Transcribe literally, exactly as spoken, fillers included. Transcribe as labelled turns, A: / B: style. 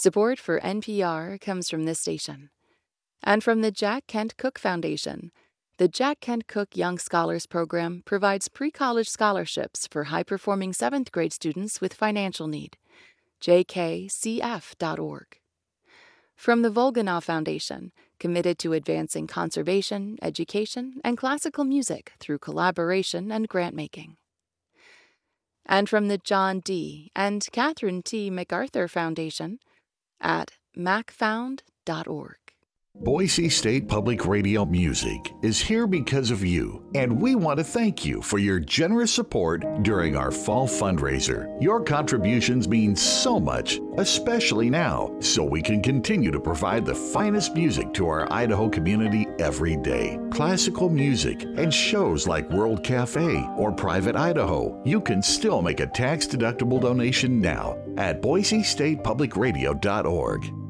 A: Support for N P R comes from this station and from the Jack Kent Cooke Foundation. The Jack Kent Cooke Young Scholars Program provides pre-college scholarships for high-performing seventh grade students with financial need. j k c f dot org. From the Volganov Foundation, committed to advancing conservation, education, and classical music through collaboration and grant-making. And from the John D. and Catherine T. MacArthur Foundation at mac found dot org.
B: Boise State Public Radio Music is here because of you, and we want to thank you for your generous support during our fall fundraiser. Your contributions mean so much, especially now, so we can continue to provide the finest music to our Idaho community every day. Classical music and shows like World Cafe or Private Idaho. You can still make a tax-deductible donation now at boise state public radio dot org.